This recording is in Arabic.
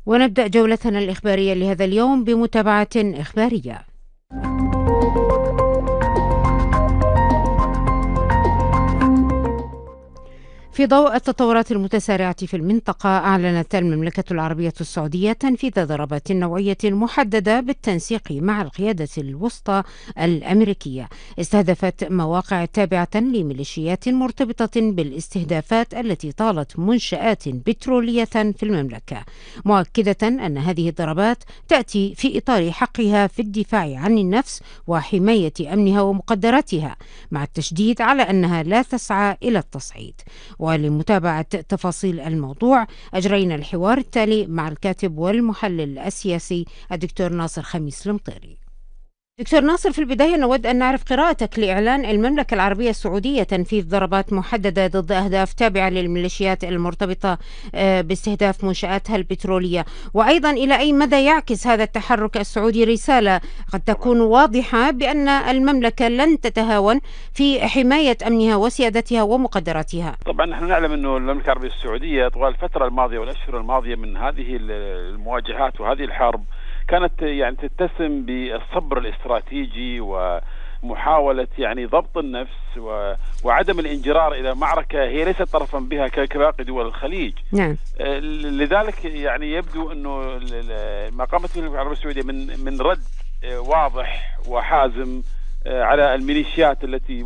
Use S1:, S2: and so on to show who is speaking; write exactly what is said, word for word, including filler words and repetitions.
S1: ونبدأ جولتنا الإخبارية لهذا اليوم بمتابعة إخبارية. في ضوء التطورات المتسارعة في المنطقة، أعلنت المملكة العربية السعودية تنفيذ ضربات نوعية محددة بالتنسيق مع القيادة الوسطى الأمريكية، استهدفت مواقع تابعة لميليشيات مرتبطة بالاستهدافات التي طالت منشآت بترولية في المملكة، مؤكدة أن هذه الضربات تأتي في إطار حقها في الدفاع عن النفس وحماية أمنها ومقدراتها، مع التشديد على أنها لا تسعى إلى التصعيد. ولمتابعة تفاصيل الموضوع أجرينا الحوار التالي مع الكاتب والمحلل السياسي الدكتور ناصر خميس المطيري. دكتور ناصر، في البداية نود أن نعرف قراءتك لإعلان المملكة العربية السعودية تنفيذ ضربات محددة ضد أهداف تابعة للميليشيات المرتبطة باستهداف منشآتها البترولية، وأيضا إلى أي مدى يعكس هذا التحرك السعودي رسالة قد تكون واضحة بأن المملكة لن تتهاون في حماية أمنها وسيادتها ومقدراتها.
S2: طبعا نحن نعلم أن المملكة العربية السعودية طوال الفترة الماضية والأشهر الماضية من هذه المواجهات وهذه الحرب كانت يعني تتسم بالصبر الاستراتيجي ومحاولة يعني ضبط النفس وعدم الانجرار إلى معركة هي ليست طرفا بها كباقي دول الخليج.
S1: نعم.
S2: لذلك يعني يبدو أنه ما قامت به المملكة العربية السعودية من من رد واضح وحازم على الميليشيات التي